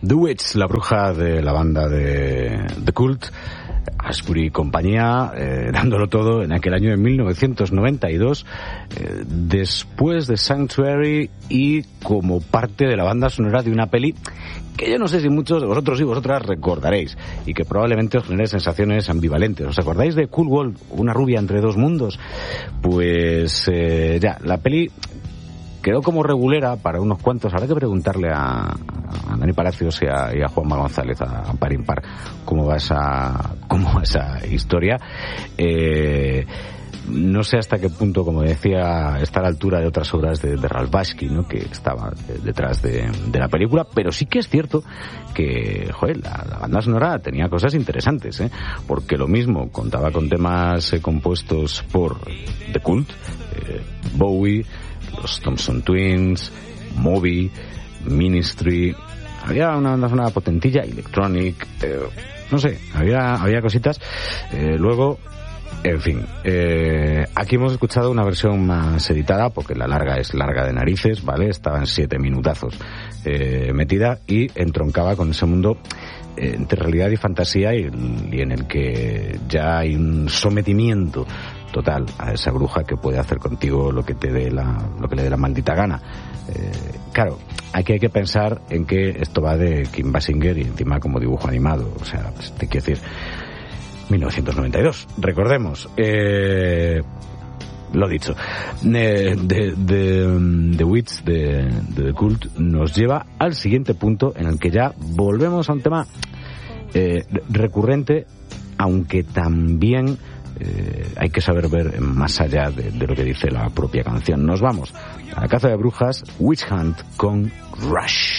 The Witch, la bruja de la banda de The Cult, Ashbury y compañía, dándolo todo en aquel año de 1992, después de Sanctuary y como parte de la banda sonora de una peli que yo no sé si muchos de vosotros y vosotras recordaréis y que probablemente os genere sensaciones ambivalentes. ¿Os acordáis de Cool World, una rubia entre dos mundos? Pues ya, la peli quedó como regulera para unos cuantos. Habrá que preguntarle a Dani Palacios y a Juanma González, a Par Impar, cómo va esa historia. No sé hasta qué punto, como decía, está a la altura de otras obras de Ralph Bakshi, ¿no?, que estaba detrás de la película, pero sí que es cierto que, joder, la banda sonora tenía cosas interesantes, porque lo mismo contaba con temas compuestos por The Cult, Bowie, los Thompson Twins, Moby, Ministry. Había una banda sonora potentilla, Electronic, no sé, había cositas. Luego, en fin, aquí hemos escuchado una versión más editada, porque la larga es larga de narices, ¿vale? Estaba en 7 minutazos metida y entroncaba con ese mundo entre realidad y fantasía y en el que ya hay un sometimiento total a esa bruja que puede hacer contigo lo que le dé la maldita gana. Claro, aquí hay que pensar en que esto va de Kim Basinger y encima como dibujo animado, o sea, pues, te quiero decir, 1992, recordemos. Lo dicho, The Witch de The Cult nos lleva al siguiente punto en el que ya volvemos a un tema recurrente, aunque también hay que saber ver más allá de lo que dice la propia canción. Nos vamos a la caza de brujas, Witch Hunt con Rush.